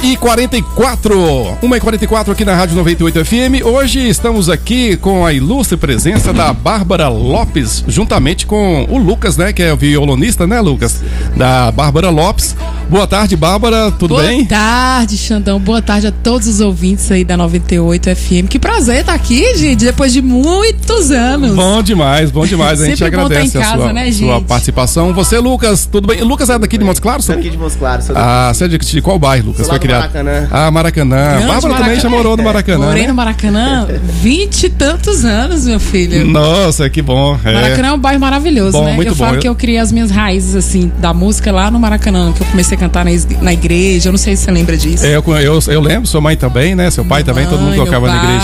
1h44. 1h44 aqui na Rádio 98 FM. Hoje estamos aqui com a ilustre presença da Bárbara Lopes, juntamente com o Lucas, né? Que é o violonista, né, Lucas? Da Bárbara Lopes. Boa tarde, Bárbara, tudo bem? Boa tarde, Xandão. Boa tarde a todos os ouvintes aí da 98 FM. Que prazer estar aqui, gente, depois de muitos anos. Bom demais, bom demais. A gente agradece a sua participação. Você, Lucas, tudo bem? Lucas é daqui de Montes Claros? Daqui de Montes Claros. Você é de qual bairro, Lucas? Foi criado? Maracanã. Maracanã. Bárbara também já morou no Maracanã. Morei no Maracanã 20 e tantos anos, meu filho. Nossa, que bom. Maracanã é um bairro maravilhoso, bom, né? Muito eu bom. falo que eu criei as minhas raízes, assim, da música lá no Maracanã, que eu comecei a cantar na igreja. Eu não sei se você lembra disso. Eu lembro, sua mãe também, né? Seu pai também, todo mundo tocava na igreja.